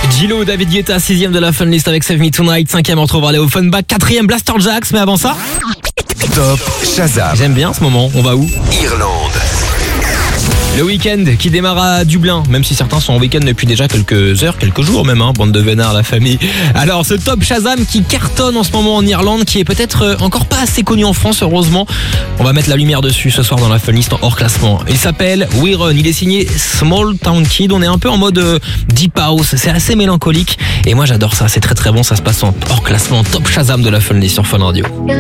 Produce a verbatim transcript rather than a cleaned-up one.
Gilo, David Guetta, sixième de la Fun List avec Save Me Tonight, cinquième on retrouvera Léo Funback, quatrième Blaster Jaxx, mais avant ça... Top Shazam. J'aime bien ce moment, on va où? Irlande. Le week-end qui démarre à Dublin, même si certains sont en week-end depuis déjà quelques heures, quelques jours même, hein, bande de vénards la famille. Alors ce Top Shazam qui cartonne en ce moment en Irlande, qui est peut-être encore pas assez connu en France, heureusement. On va mettre la lumière dessus ce soir dans la Fun List en hors classement. Il s'appelle We Run, il est signé Small Town Kid, on est un peu en mode euh, Deep House, c'est assez mélancolique. Et moi j'adore ça, c'est très très bon, ça se passe en hors classement Top Shazam de la Fun List sur Fun Radio.